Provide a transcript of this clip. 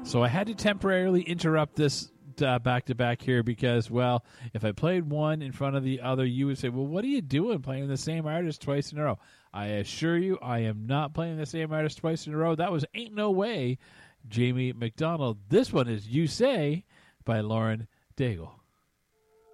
So I had to temporarily interrupt this back-to-back here because, well, if I played one in front of the other, you would say, well, what are you doing playing the same artist twice in a row? I assure you I am not playing the same artist twice in a row. That was Ain't No Way, Jamie McDonald. This one is You Say by Lauren Daigle.